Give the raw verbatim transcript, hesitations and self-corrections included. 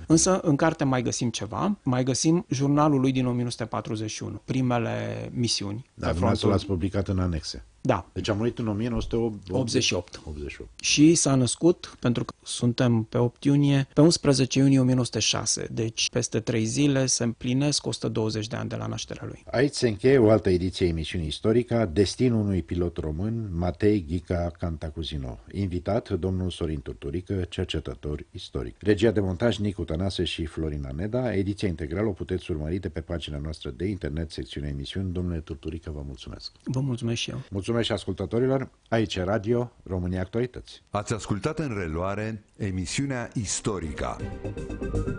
Însă în carte mai găsim ceva, mai găsim jurnalul lui din o mie nouă sute patruzeci și unu, primele misiuni. Dar dumneavoastră l-ați publicat în anexe. Da. Deci a murit în o mie nouă sute optzeci și opt. optzeci și opt. Și s-a născut, pentru că suntem pe opt iunie, pe unsprezece iunie o mie nouă sute șase. Deci peste trei zile se împlinesc o sută douăzeci de ani de la nașterea lui. Aici se încheie o altă ediție a emisiunii Istorica, Destinul unui pilot român, Matei Ghica Cantacuzino. Invitat, domnul Sorin Turturică, cercetător istoric. Regia de montaj, Nicu Tănase și Florina Neda. Ediția integrală o puteți urmări pe pagina noastră de internet, secțiunea emisiuni. Domnule Turturică, vă mulțumesc. Vă mulțumesc și eu. Mulțumesc și ascultătorilor. Aici e Radio România Actualități. Ați ascultat în reluare emisiunea Istorica.